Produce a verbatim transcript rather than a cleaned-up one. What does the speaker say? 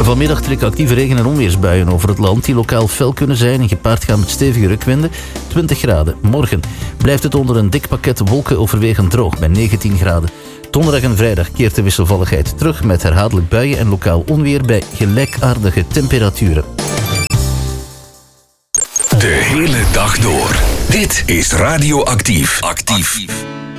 Vanmiddag trekken actieve regen- en onweersbuien over het land die lokaal fel kunnen zijn en gepaard gaan met stevige rukwinden. twintig graden. Morgen blijft het onder een dik pakket wolken overwegend droog bij negentien graden. Donderdag en vrijdag keert de wisselvalligheid terug met herhaaldelijk buien en lokaal onweer bij gelijkaardige temperaturen. De hele dag door. Dit is Radio Actief. Actief.